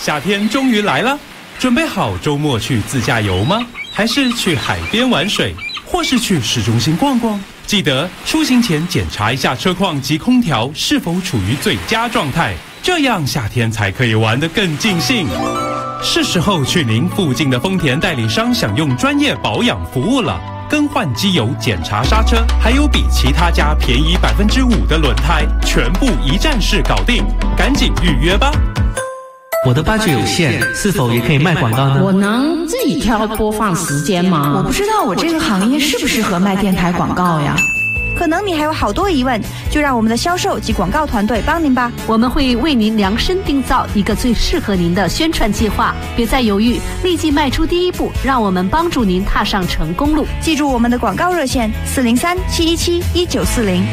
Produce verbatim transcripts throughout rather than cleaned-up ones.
夏天终于来了，准备好周末去自驾游吗？还是去海边玩水，或是去市中心逛逛？记得出行前检查一下车况及空调是否处于最佳状态，这样夏天才可以玩得更尽兴。是时候去您附近的丰田代理商享用专业保养服务了，更换机油、检查刹车，还有比其他家便宜百分之五的轮胎，全部一站式搞定，赶紧预约吧。 我的八句有限，是否也可以卖广告呢？ 我能自己挑播放时间吗？ 我不知道我这个行业适不适合卖电台广告呀。可能你还有好多疑问，就让我们的销售及广告团队帮您吧。 我们会为您量身定造一个最适合您的宣传计划，别再犹豫，立即迈出第一步，让我们帮助您踏上成功路。 记住我们的广告热线四零三七一七一九四零。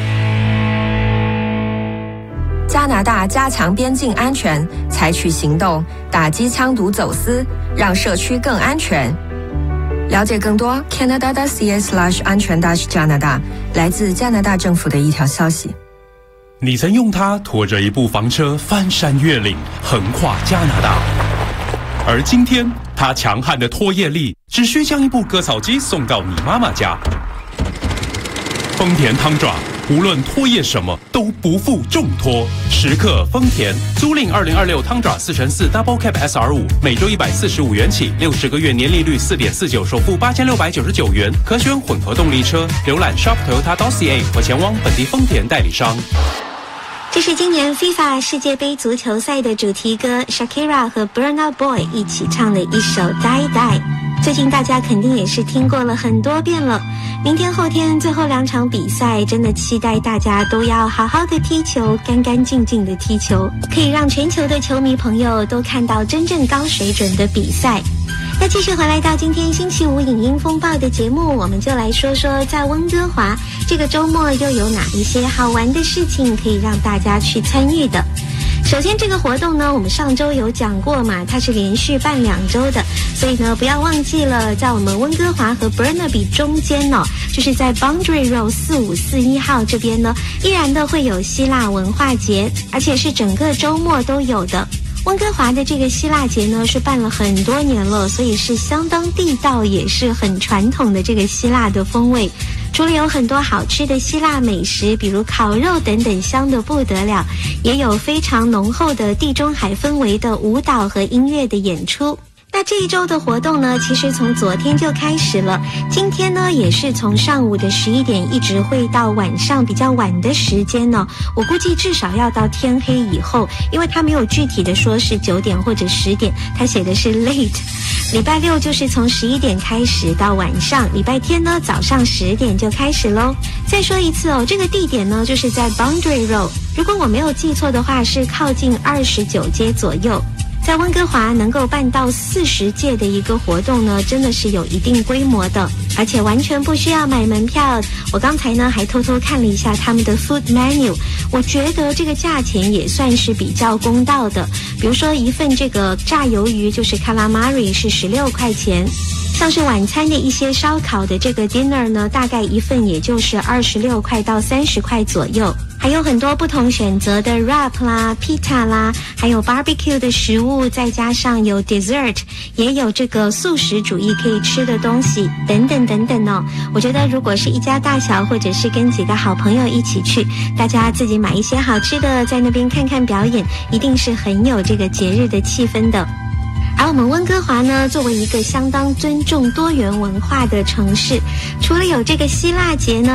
加拿大加强边境安全，采取行动打击枪毒走私，让社区更安全。了解更多 Canada.ca slash 安全 dash 加拿大，来自加拿大政府的一条消息。 你曾用它拖着一部房车翻山越岭，横跨加拿大，而今天它强悍的拖曳力只需将一部割草机送到你妈妈家。丰田汤爪，无论拖曳什么都不负重拖，时刻丰田。租赁二零二六汤爪四乘四 Double Cab S R 五，每周一百四十五元起，六十个月年利率四点四九，首付八千六百九十九元，可选混合动力车。浏览 shop toyota dot c a 或前往本地丰田代理商。 这是今年 FIFA 世界杯足球赛的主题歌 Shakira 和 Burna Boy 一起唱的一首 Die Die， 最近大家肯定也是听过了很多遍了。明天后天最后两场比赛，真的期待大家都要好好的踢球，干干净净的踢球，可以让全球的球迷朋友都看到真正高水准的比赛。那继续回来到今天星期五影音风暴的节目，我们就来说说在温哥华这个周末又有哪一些好玩的事情可以让大家去参与的。首先这个活动呢，我们上周有讲过嘛，它是连续办两周的，所以呢不要忘记了，在我们温哥华和 Burnaby 中间呢，就是在 Boundary Road 四五四一号这边呢，依然的会有希腊文化节，而且是整个周末都有的。温哥华的这个希腊节呢是办了很多年了，所以是相当地道，也是很传统的这个希腊的风味。除了有很多好吃的希腊美食，比如烤肉等等香得不得了，也有非常浓厚的地中海氛围的舞蹈和音乐的演出。那这一周的活动呢，其实从昨天就开始了，今天呢也是从上午的十一点一直会到晚上比较晚的时间呢，我估计至少要到天黑以后，因为他没有具体的说是九点或者十点，他写的是 late。礼拜六就是从十一点开始到晚上，礼拜天呢早上十点就开始咯。再说一次哦，这个地点呢就是在 Boundary Road， 如果我没有记错的话是靠近二十九街左右。在温哥华能够办到四十届的一个活动呢，真的是有一定规模的，而且完全不需要买门票。我刚才呢还偷偷看了一下他们的 food menu， 我觉得这个价钱也算是比较公道的。比如说一份这个炸鱿鱼就是 calamari 是十六块钱，像是晚餐的一些烧烤的这个 dinner 呢，大概一份也就是二十六块到三十块左右。还有很多不同选择的 wrap 啦、pita 啦，还有 barbecue 的食物，再加上有 dessert， 也有这个素食主义可以吃的东西，等等等等哦。我觉得如果是一家大小，或者是跟几个好朋友一起去，大家自己买一些好吃的，在那边看看表演，一定是很有这个节日的气氛的。而我们温哥华呢，作为一个相当尊重多元文化的城市，除了有这个希腊节呢，